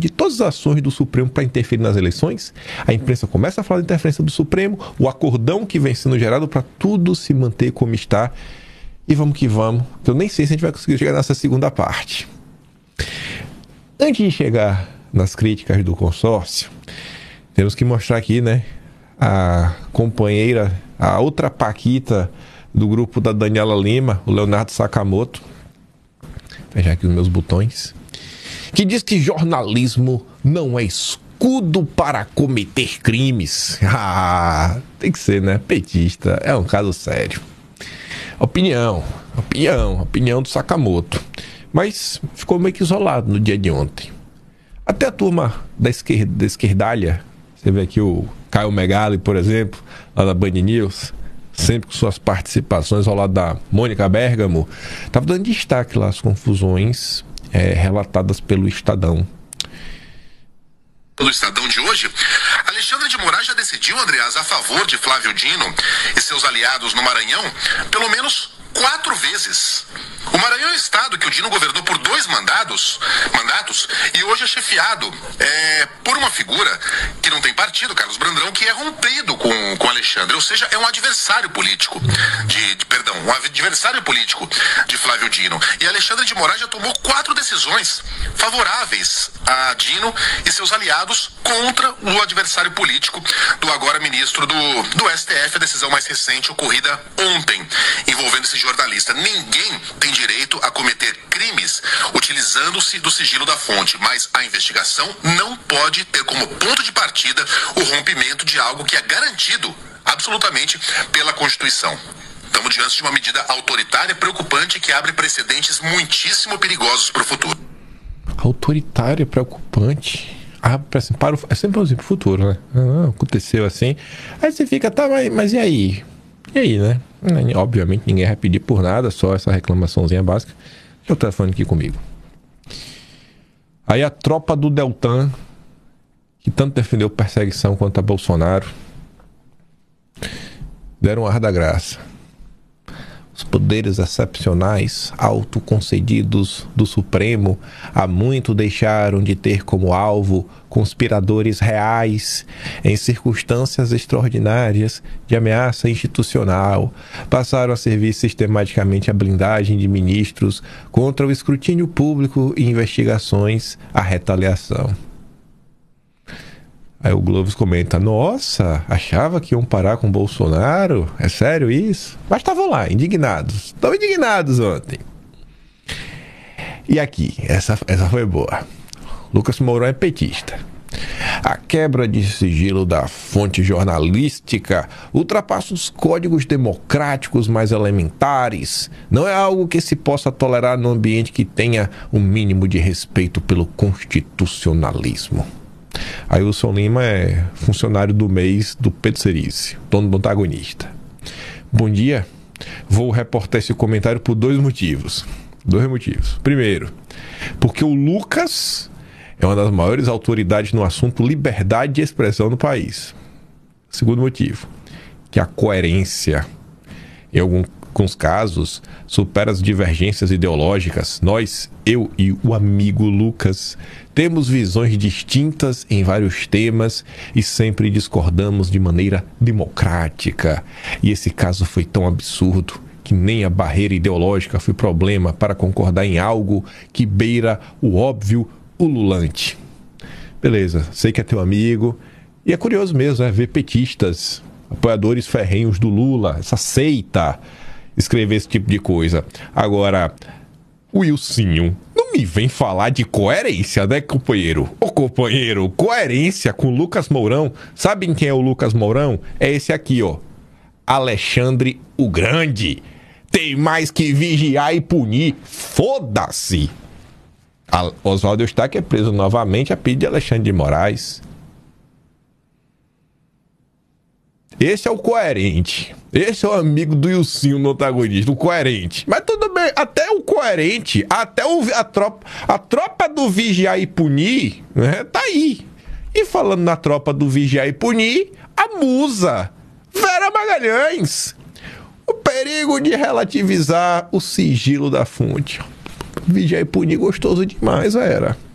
de todas as ações do Supremo para interferir nas eleições. A imprensa começa a falar de interferência do Supremo, o acordão que vem sendo gerado para tudo se manter como está. E vamos que vamos, que eu nem sei se a gente vai conseguir chegar nessa segunda parte. Antes de chegar nas críticas do consórcio, temos que mostrar aqui, né, a companheira, a outra Paquita do grupo da Daniela Lima, o Leonardo Sakamoto. Vou fechar aqui os meus botões. Que diz que jornalismo não é escudo para cometer crimes. Tem que ser, né? Petista. É um caso sério. Opinião do Sakamoto. Mas ficou meio que isolado no dia de ontem. Até a turma da esquerdalha, você vê aqui o Caio Megali, por exemplo, lá da Band News, sempre com suas participações ao lado da Mônica Bergamo, estava dando destaque lá às confusões relatadas pelo Estadão. Do Estadão de hoje, Alexandre de Moraes já decidiu, Andreas, a favor de Flávio Dino e seus aliados no Maranhão, pelo menos 4 vezes. O Maranhão é um estado que o Dino governou por 2 mandatos e hoje é chefiado por uma figura que não tem partido, Carlos Brandão, que é rompido com Alexandre, ou seja, é um adversário político um adversário político de Flávio Dino. E Alexandre de Moraes já tomou 4 decisões favoráveis a Dino e seus aliados contra o adversário político do agora ministro do STF, a decisão mais recente ocorrida ontem, envolvendo esse jornalista. Ninguém tem direito a cometer crimes utilizando-se do sigilo da fonte, mas a investigação não pode ter como ponto de partida o rompimento de algo que é garantido absolutamente pela Constituição. Estamos diante de uma medida autoritária, preocupante, que abre precedentes muitíssimo perigosos para o futuro. Autoritária, preocupante. Assim, é sempre assim pro futuro, né? Aconteceu assim. Aí você fica, tá, mas e aí? E aí, né? Obviamente ninguém vai pedir por nada, só essa reclamaçãozinha básica. Deixa eu telefone aqui comigo. Aí a tropa do Deltan, que tanto defendeu perseguição contra Bolsonaro, deram um ar da graça. Os poderes excepcionais, autoconcedidos do Supremo, há muito deixaram de ter como alvo conspiradores reais em circunstâncias extraordinárias de ameaça institucional. Passaram a servir sistematicamente a blindagem de ministros contra o escrutínio público e investigações à retaliação. Aí o Globo comenta, nossa, achava que iam parar com o Bolsonaro? É sério isso? Mas estavam lá, indignados. Estavam indignados ontem. E aqui, essa foi boa. Lucas Mourão é petista. A quebra de sigilo da fonte jornalística ultrapassa os códigos democráticos mais elementares. Não é algo que se possa tolerar num ambiente que tenha um mínimo de respeito pelo constitucionalismo. Aí o Wilson Lima é funcionário do mês do Pedro Cerise, dono do antagonista. Bom dia. Vou reportar esse comentário por 2 motivos. 2 motivos. Primeiro, porque o Lucas é uma das maiores autoridades no assunto liberdade de expressão no país. Segundo motivo, que a coerência, em alguns casos, supera as divergências ideológicas. Nós, eu e o amigo Lucas, temos visões distintas em vários temas e sempre discordamos de maneira democrática. E esse caso foi tão absurdo que nem a barreira ideológica foi problema para concordar em algo que beira o óbvio ululante. Beleza, sei que é teu amigo. E é curioso mesmo, ver petistas, apoiadores ferrenhos do Lula, essa seita, escrever esse tipo de coisa. Agora, o Wilsinho não me vem falar de coerência, né, companheiro? Ô, companheiro, coerência com Lucas Mourão. Sabem quem é o Lucas Mourão? É esse aqui, ó. Alexandre o Grande. Tem mais que vigiar e punir. Foda-se! Oswaldo Eustáquio é preso novamente a pedido de Alexandre de Moraes. Esse é o coerente. Esse é o amigo do Wilsinho no antagonista, o coerente. Mas tudo bem, até o coerente, até a tropa do vigiar e punir, né, tá aí. E falando na tropa do vigiar e punir, a musa Vera Magalhães. O perigo de relativizar o sigilo da fonte. Vigiar e punir gostoso demais, Vera.